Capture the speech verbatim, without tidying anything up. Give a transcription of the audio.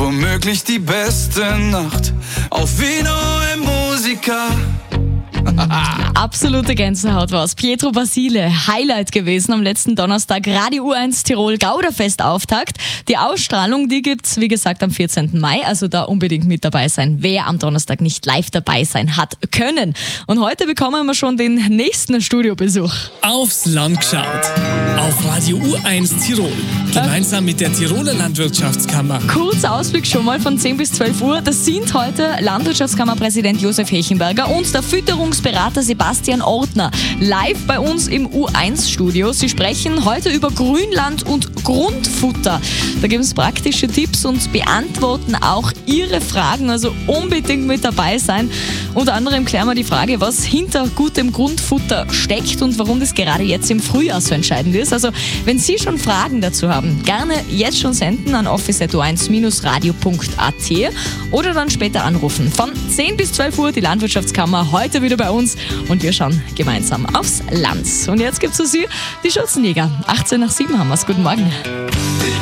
womöglich die beste Nacht auf Vino e Musica. Absolute Gänsehaut war's. Pietro Basile, Highlight gewesen am letzten Donnerstag. Radio U eins Tirol Gauderfest Auftakt. Die Ausstrahlung, die gibt's wie gesagt am vierzehnten Mai, also da unbedingt mit dabei sein, wer am Donnerstag nicht live dabei sein hat können. Und heute bekommen wir schon den nächsten Studiobesuch. Aufs Land geschaut. Auf Radio U eins Tirol. Gemeinsam mit der Tiroler Landwirtschaftskammer. Kurzer Ausblick schon mal von zehn bis zwölf Uhr. Das sind heute Landwirtschaftskammerpräsident Josef Hechenberger und der Fütterungsberater Sebastian Ortner live bei uns im U eins Studio. Sie sprechen heute über Grünland und Grundfutter. Da geben es praktische Tipps und beantworten auch Ihre Fragen, also unbedingt mit dabei sein. Unter anderem klären wir die Frage, was hinter gutem Grundfutter steckt und warum das gerade jetzt im Frühjahr so entscheidend ist. Also wenn Sie schon Fragen dazu haben, gerne jetzt schon senden an office at u eins radio punkt a t oder dann später anrufen. Von zehn bis zwölf Uhr die Landwirtschaftskammer heute wieder bei uns und wir schauen gemeinsam aufs Land. Und jetzt gibt's für Sie die Schürzenjäger. achtzehn nach sieben haben wir's. Guten Morgen.